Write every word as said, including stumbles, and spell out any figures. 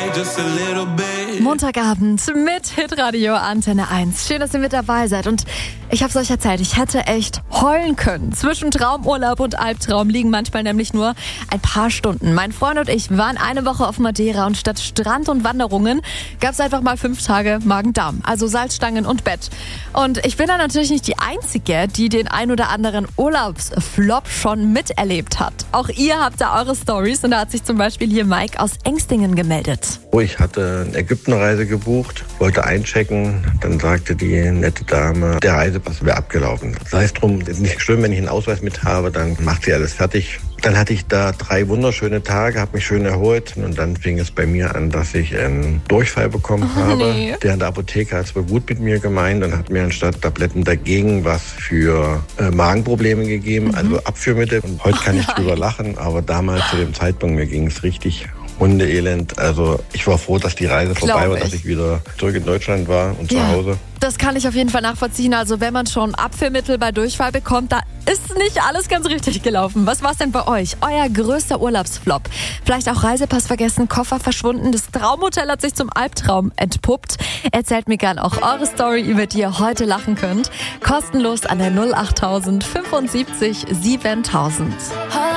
just a little bit. Montagabend mit Hitradio Antenne eins. Schön, dass ihr mit dabei seid. Und ich hab's euch erzählt, ich hätte echt heulen können. Zwischen Traumurlaub und Albtraum liegen manchmal nämlich nur ein paar Stunden. Mein Freund und ich waren eine Woche auf Madeira und statt Strand und Wanderungen gab's einfach mal fünf Tage Magen-Darm. Also Salzstangen und Bett. Und ich bin da natürlich nicht die Einzige, die den ein oder anderen Urlaubsflop schon miterlebt hat. Auch ihr habt da eure Stories und da hat sich zum Beispiel hier Mike aus Engstingen gemeldet. Ich hatte eine Ägyptenreise gebucht, wollte einchecken, dann sagte die nette Dame, der Reisepass wäre abgelaufen. Sei es drum, ist nicht schlimm, wenn ich einen Ausweis mit habe, dann macht sie alles fertig. Dann hatte ich da drei wunderschöne Tage, habe mich schön erholt und dann fing es bei mir an, dass ich einen Durchfall bekommen Oh, habe. nee. Der in der Apotheke hat es wohl gut mit mir gemeint und hat mir anstatt Tabletten dagegen was für äh, Magenprobleme gegeben, mhm. also Abführmittel. Und heute Oh, kann ich nein. drüber lachen, aber damals zu dem Zeitpunkt, mir ging es richtig Hundeelend. Also ich war froh, dass die Reise Glaub vorbei war, ich. dass ich wieder zurück in Deutschland war und Ja. zu Hause. Das kann ich auf jeden Fall nachvollziehen. Also wenn man schon Abführmittel bei Durchfall bekommt, da ist nicht alles ganz richtig gelaufen. Was war's denn bei euch? Euer größter Urlaubsflop? Vielleicht auch Reisepass vergessen, Koffer verschwunden, das Traumhotel hat sich zum Albtraum entpuppt. Erzählt mir gern auch eure Story, über die ihr heute lachen könnt. Kostenlos an der null achttausend fünfundsiebzig siebentausend.